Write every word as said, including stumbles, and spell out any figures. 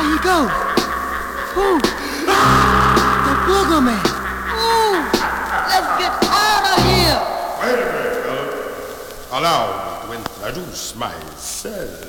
he go? Ooh. The booger man. Ooh. Let's get out of here. Wait a minute, fellas. Allow me to introduce myself.